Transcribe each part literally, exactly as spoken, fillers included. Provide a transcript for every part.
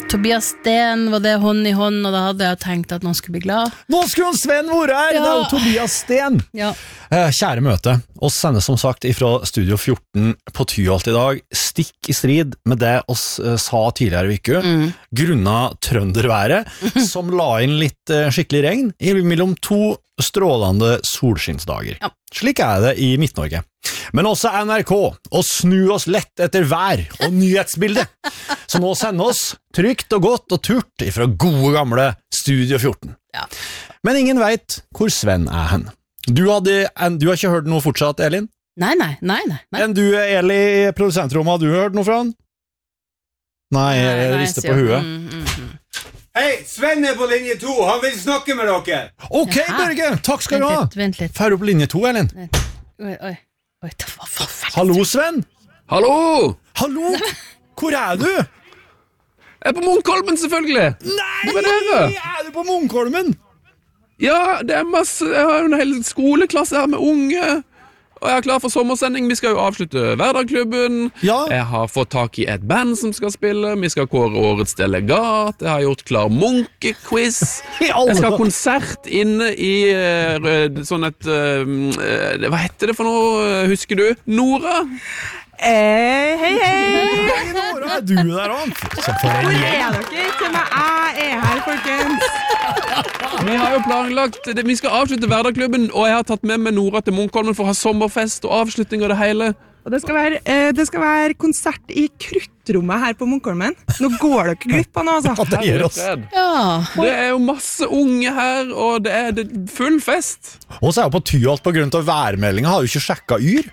Tobias Sten, var det hånd i hånd, og da hadde jeg tenkt at noen skulle bli glad. Nå skulle Sven vært her, ja. Det er jo Tobias Sten. Ja. Kjære møte, oss sender som sagt ifra Studio fjorten på Tyholt i dag, stikk i strid med det oss sa tidligere i uke, mm. grunnet trønderværet, som la inn litt skikkelig regn mellom to strålende solskinnsdager. Ja. Slik er det i Midt-Norge. Men også N R K, og snu oss lett etter vær og nyhetsbilde. Så nå sender oss trygt og godt og turt ifra gode gamle Studio fjorten. Ja. Men ingen vet hvor Sven er hen. Du, hadde, du har ikke hørt noe fortsatt, Elin? Nei, nei, nei, nei. Enn du, Eli, i produsentrommet, har du hørt noe fra han? Nei, jeg rister på huet. Mm, mm, mm. Hei, Sven er på linje to, han vil snakke med dere. Ok, Børge, takk skal du ha. Vent litt, vent litt. Fær opp linje to, Elin. Oi, oi, oi, det var forferdelig. Hallo, Sven. Hallo. Hallo, hvor er du? Jeg er på Munkholmen, selvfølgelig. Nei, er du på Munkholmen? Ja, det er masse, jeg har en hel skoleklasse her med unge, og jeg er klar for sommersending. Vi skal jo avslutte Hverdagklubben. Ja. Jeg har fått tak i et band som skal spille. Vi skal kåre årets delegat. Jeg har gjort klar Munke-quiz. Jeg skal ha konsert inne i uh, sånn et uh, hva heter det for noe, husker du? Nora? Eh, hei, hei! Hei, Nora, er du der også? Hvor er dere? Til meg, jeg er her, folkens. Vi har jo planlagt, det, vi skal avslutte Hverdagklubben, og jeg har tatt med meg Nora til Munkholmen for å ha sommerfest og avslutning av det hele. Og det skal være, eh, det skal være konsert i kruttrommet her på Munkholmen. Nå går dere glipp av noe, altså. Ja, det gjør oss. Ja. Det er jo masse unge her, og det er, det er full fest. Og så er jo på Tyholt på grunn av værmeldingen, har jo ikke sjekket yr.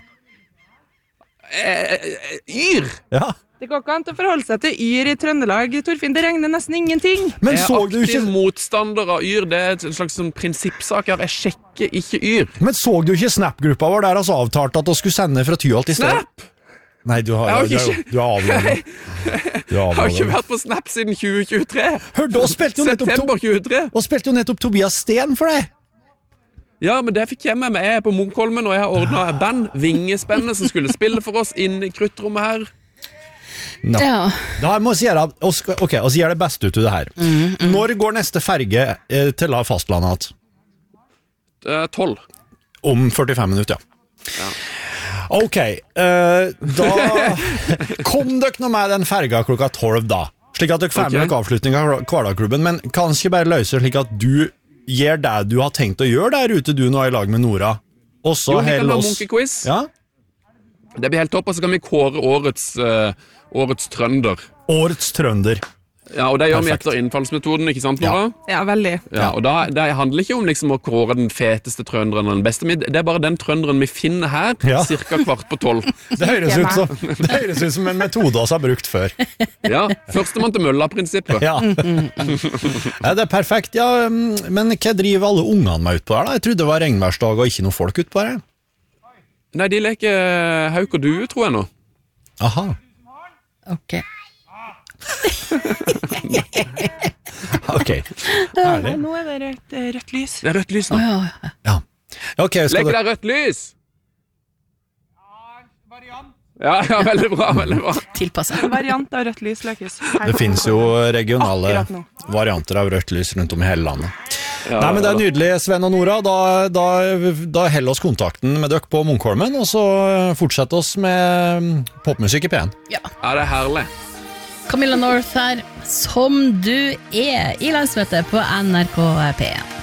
Eh, yr? Ja. Det går ikke an til å forholde seg til yr i Trøndelag, Torfinn. Det regner nesten ingenting. Men jeg så er du aktiv ikke... motstander av yr. Det er et slags sånn prinsippsak her. Jeg sjekker ikke yr. Men så du ikke Snap-gruppa vår der altså avtalt at du skulle sende fra Tyholt i sted? Snap? Nei, du har, Jeg du, har du, du har avladet. Du Jeg har ikke vært på Snap siden tjue tjuetre. Hørte, og spilte jo nettopp, September tjuetre. og spilte jo nettopp Tobias Sten for deg. Ja, men det fikk jeg med meg. Jeg er på Munkholmen, og jeg har ordnet et band, Vingespennene, som skulle spille for oss inne i kruttrommet her. No. Ja. Da må vi gjøre, ok, og så gjør det beste ut av det her. Mm, mm. Når går neste ferge eh, til fastlandet? tolv. Om førtifem minutter, ja. Ja. Ok, eh, da kom dere nå med den ferga klokka tolv da, slik at dere får med Ok. dere avslutning av Hverdagklubben, men kanskje bare løse slik at du gjør det du har tenkt å gjøre der ute, du nå er i lag med Nora. Og så Jo, vi kan hell ha oss... Munke-quiz. Ja? Det blir helt topp, og så kan vi kåre årets, uh, årets trønder. Årets trønder. Ja, og det gjør vi Perfekt. etter innfallsmetoden, ikke sant, Nora? Ja, veldig. Ja, og da, det handler ikke om liksom å kåre den feteste trønderen eller den beste. Det er bare den trønderen vi finner her, Ja. cirka kvart på tolv. Det høres ut som, det høres ut som en metode oss har brukt før. Ja, førstemann til mølla-prinsippet. Ja. Ja, det er perfekt. Ja, men hva driver alle ungene med ut på her da? Jeg trodde det var regnværsdag og ikke noe folk ut på her. Nei, de leker hauk og due, tror jeg nå. Aha. Ok. Ok. Herlig. Nå er det rødt, rødt lys. Det er rødt lys nå. Å, ja. Ja. Ok, skal Legg du... deg rødt lys! Ja, ja, veldig bra, veldig bra. Tilpasset. Variant av rødt lys lekes. Det finnes jo regionale Akkurat nå. varianter av rødt lys rundt om i hele landet. Ja, Nei, men det er ja, nydelig, Sven og Nora. Da, da, da heller oss kontakten med dere på Munkholmen, og så fortsetter oss med popmusikk i P en. Ja. ja, det er herlig. Camilla North her, som du er i landsmøtet på N R K P en.